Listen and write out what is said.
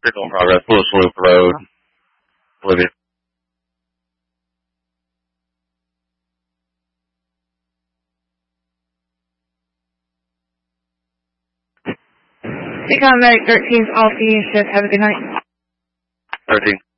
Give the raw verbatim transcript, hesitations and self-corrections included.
Vehicle in progress, Lewis Loop Road, Bolivia. Take on Medic thirteen, all C shift. Have a good night. thirteen.